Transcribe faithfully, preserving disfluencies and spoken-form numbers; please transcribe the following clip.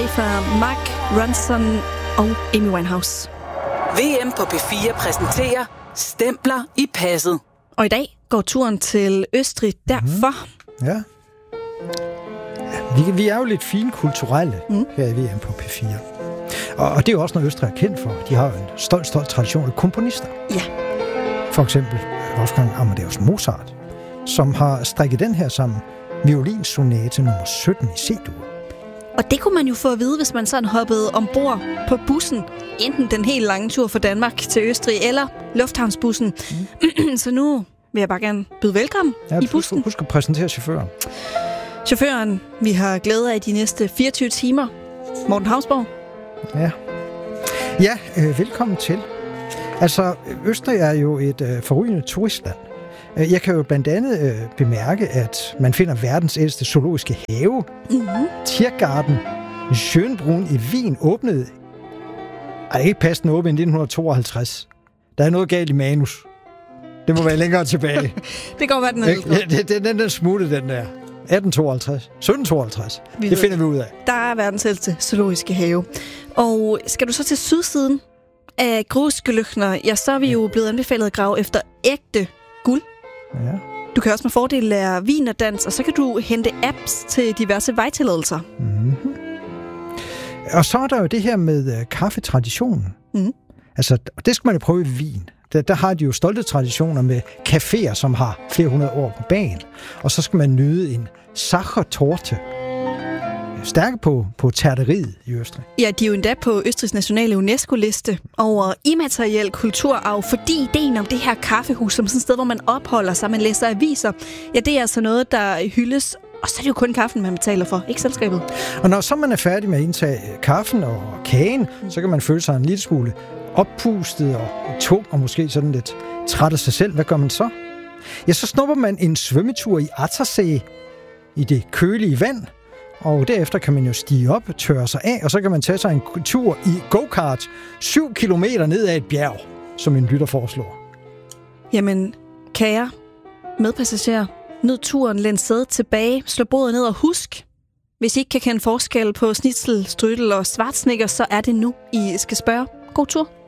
fra Mark Ronson og Amy Winehouse. V M på P fire præsenterer Stempler i passet. Og i dag går turen til Østrig derfor. Mm. Ja. Vi, vi er jo lidt fine kulturelle mm. her i V M på P fire. Og, og det er jo også noget, Østrig er kendt for. De har jo en stolt, stolt tradition af komponister. Ja. For eksempel Wolfgang Amadeus Mozart, som har strikket den her sammen. Violinsonate nummer sytten i C-dur. Og det kunne man jo få at vide, hvis man sådan hoppede ombord på bussen. Enten den helt lange tur fra Danmark til Østrig, eller lufthavnsbussen. Mm. Så nu vil jeg bare gerne byde velkommen ja, i bussen. Husk, husk at præsentere chaufføren. Chaufføren, vi har glæde af de næste fireogtyve timer. Morten Hausborg. Ja, ja øh, velkommen til. Altså, Østrig er jo et øh, forrygende turistland. Jeg kan jo blandt andet øh, bemærke, at man finder verdens ældste zoologiske have. Mm-hmm. Tiergarten Schönbrunn i Wien åbnede. Ej, ikke passende åbent i nitten tooghalvtreds. Der er noget galt i manus. Det må være længere tilbage. Det går være den ældre. Ja, det, det, den der smutte, den der. atten tooghalvtreds. sytten tooghalvtreds. Vi det finder vi ud af. Der er verdens ældste zoologiske have. Og skal du så til sydsiden af Grusgeløchner, ja, så er vi jo blevet anbefalet at grave efter ægte guld. Ja. Du kan også med fordel lære wienerdansk, og så kan du hente apps til diverse vejtilladelser. Mm-hmm. Og så er der jo det her med uh, kaffetraditionen. Mm. Altså, det skal man jo prøve i Wien. Der, der har de jo stolte traditioner med caféer, som har flere hundrede år på bagen. Og så skal man nyde en Sachertorte. Stærke på, på terteriet i Østrig. Ja, de er jo endda på Østrigs nationale UNESCO-liste over immateriel kulturarv, fordi ideen om det her kaffehus, som sådan et sted, hvor man opholder sig, man læser aviser, ja, det er altså noget, der hyldes. Og så er det jo kun kaffen, man betaler for, ikke selskabet. Og når så man er færdig med at indtage kaffen og kagen, mm. så kan man føle sig en lille smule oppustet og tung, og måske sådan lidt træt af sig selv. Hvad gør man så? Ja, så snupper man en svømmetur i Attersee i det kølige vand, og derefter kan man jo stige op, tørre sig af, og så kan man tage sig en tur i go-kart syv kilometer ned ad et bjerg, som en lytter foreslår. Jamen, kære medpassagerer, nyd turen, læn sædet tilbage, slå bordet ned og husk, hvis I ikke kan kende forskel på schnitzel, strudel og schwarzsnickers, så er det nu, I skal spørge. God tur.